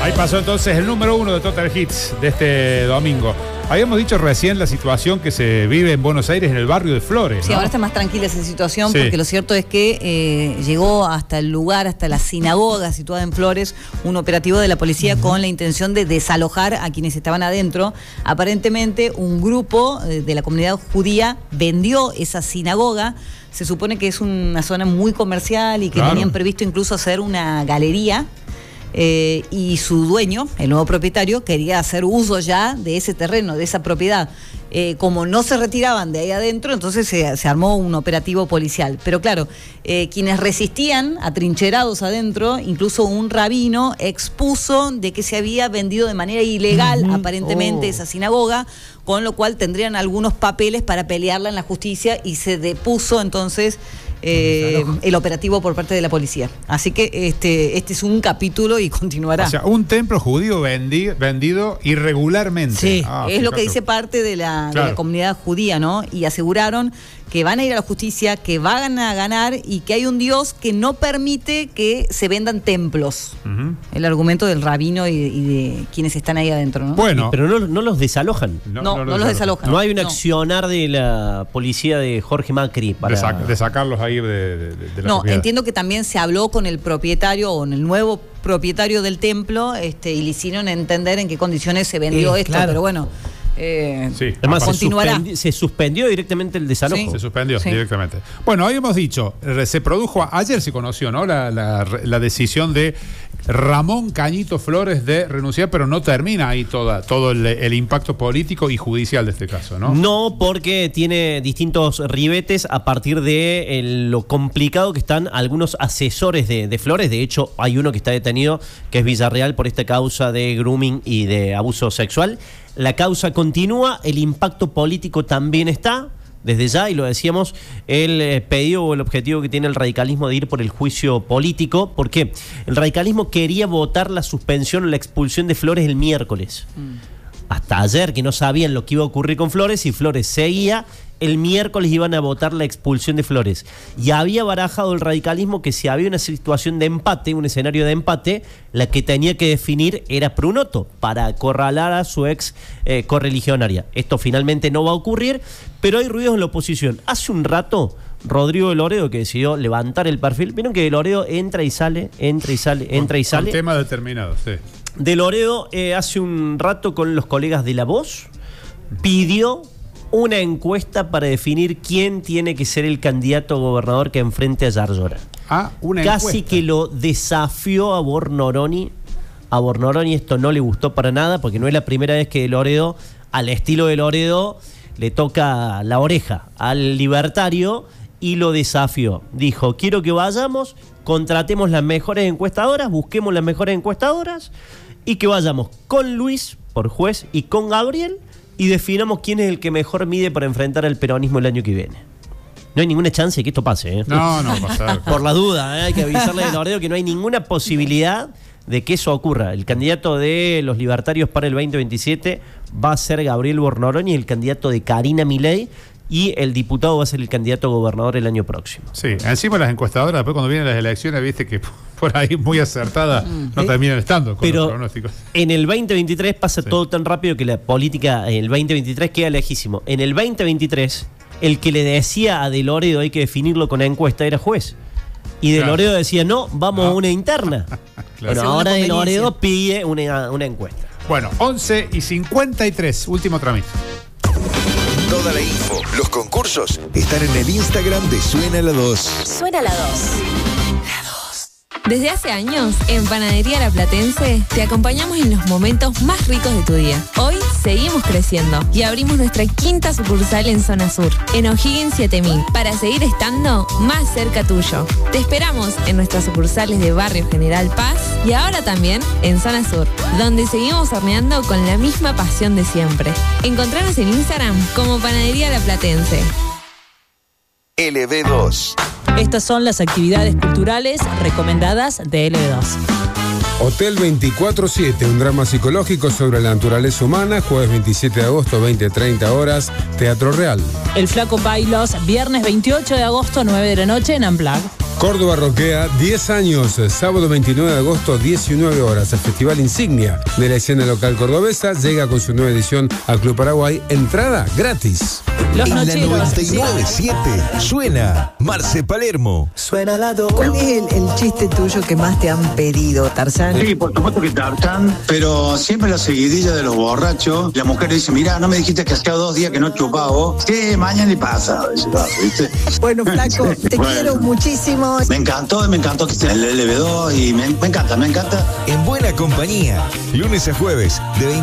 Ahí pasó entonces el número 1 de Total Hits de este domingo. Habíamos dicho recién la situación que se vive en Buenos Aires, en el barrio de Flores, Sí, ¿no? ahora está más tranquila esa situación, porque lo cierto es que llegó hasta el lugar, hasta la sinagoga situada en Flores, un operativo de la policía con la intención de desalojar a quienes estaban adentro. Aparentemente, un grupo de la comunidad judía vendió esa sinagoga. Se supone que es una zona muy comercial y que tenían previsto incluso hacer una galería. Y su dueño, el nuevo propietario, quería hacer uso ya de ese terreno, de esa propiedad. Como no se retiraban de ahí adentro, entonces se armó un operativo policial. Pero claro, quienes resistían, atrincherados adentro, incluso un rabino expuso de que se había vendido de manera ilegal, aparentemente, esa sinagoga, con lo cual tendrían algunos papeles para pelearla en la justicia, y se depuso entonces el operativo por parte de la policía. Así que este es un capítulo y continuará. O sea, un templo judío vendido irregularmente. Sí, es lo que dice parte de la comunidad judía, ¿no? Y aseguraron que van a ir a la justicia, que van a ganar y que hay un Dios que no permite que se vendan templos. El argumento del rabino y de quienes están ahí adentro, ¿no? Bueno, pero no los desalojan. No los desalojan. No hay un accionar de la policía de Jorge Macri para de sacarlos ahí de la propiedad. Entiendo que también se habló con el propietario o con el nuevo propietario del templo, y le hicieron entender en qué condiciones se vendió esto, pero bueno. Además, continuará. Se suspendió directamente el desalojo. Sí. Se suspendió directamente. Bueno, habíamos dicho, se produjo, ayer se conoció, ¿no? La decisión de Ramón Cañito Flores de renunciar, pero no termina ahí todo el impacto político y judicial de este caso, ¿no? No, porque tiene distintos ribetes a partir de lo complicado que están algunos asesores de Flores. De hecho, hay uno que está detenido, que es Villarreal, por esta causa de grooming y de abuso sexual. La causa continúa, el impacto político también está, desde ya, y lo decíamos, el pedido o el objetivo que tiene el radicalismo de ir por el juicio político. ¿Por qué? El radicalismo quería votar la suspensión o la expulsión de Flores el miércoles. Hasta ayer, que no sabían lo que iba a ocurrir con Flores, y Flores seguía, el miércoles iban a votar la expulsión de Flores. Y había barajado el radicalismo que si había una situación de empate, un escenario de empate, la que tenía que definir era Prunoto, para acorralar a su ex correligionaria. Esto finalmente no va a ocurrir, pero hay ruidos en la oposición. Hace un rato, Rodrigo de Loredo, que decidió levantar el perfil, vieron que de Loredo entra y sale. Con tema determinado, sí. De Loredo, hace un rato con los colegas de La Voz, pidió una encuesta para definir quién tiene que ser el candidato a gobernador que enfrente a Yarlora. Una Casi encuesta. que lo desafió a Bornoroni. A Bornoroni esto no le gustó para nada, porque no es la primera vez que de Loredo, al estilo de Loredo, le toca la oreja al libertario y lo desafió. Dijo, quiero que vayamos, contratemos las mejores encuestadoras, busquemos las mejores encuestadoras y que vayamos con Luis por juez y con Gabriel y definamos quién es el que mejor mide para enfrentar al peronismo el año que viene. No hay ninguna chance de que esto pase, ¿eh? No va a pasar. Por la duda, hay que avisarle a Loredo que no hay ninguna posibilidad de que eso ocurra. El candidato de los libertarios para el 2027 va a ser Gabriel Bornoroni, el candidato de Karina Milei, y el diputado va a ser el candidato a gobernador el año próximo. Sí, encima las encuestadoras, después cuando vienen las elecciones, viste que por ahí muy acertada no terminan estando con los pronósticos. En el 2023 pasa todo tan rápido que la política en el 2023 queda lejísimo. En el 2023, el que le decía a De Loredo hay que definirlo con la encuesta era juez. Y De Loredo decía, no, vamos a una interna. Bueno, ahora De Loredo pide una encuesta. Bueno, 11:53, último trámite. Toda la info, los concursos, están en el Instagram de Suena la 2. Suena la 2. Desde hace años, en Panadería La Platense, te acompañamos en los momentos más ricos de tu día. Hoy seguimos creciendo y abrimos nuestra 5ª sucursal en Zona Sur, en O'Higgins 7000, para seguir estando más cerca tuyo. Te esperamos en nuestras sucursales de Barrio General Paz y ahora también en Zona Sur, donde seguimos horneando con la misma pasión de siempre. Encontranos en Instagram como Panadería La Platense. LB2. Estas son las actividades culturales recomendadas de LB2. Hotel 24/7, un drama psicológico sobre la naturaleza humana, jueves 27 de agosto, 20-30 horas, Teatro Real. El Flaco Bailos, viernes 28 de agosto, 9 de la noche en Unplugged. Córdoba Roquea, 10 años, sábado 29 de agosto, 19 horas. El festival insignia de la escena local cordobesa llega con su nueva edición al Club Paraguay. Entrada gratis. Los En la nocheros. 99.7 suena Marce Palermo. ¿Cuál es el chiste tuyo que más te han pedido, Tarzán? Sí, por supuesto que Tarzán, pero siempre la seguidilla de los borrachos. La mujer dice, mirá, no me dijiste que hacía 2 días que no chupaba vos. Sí, mañana y pasa. ¿Viste? Bueno, flaco, te quiero muchísimo. Me encantó que esté el LB2 y me encanta. En buena compañía, lunes a jueves de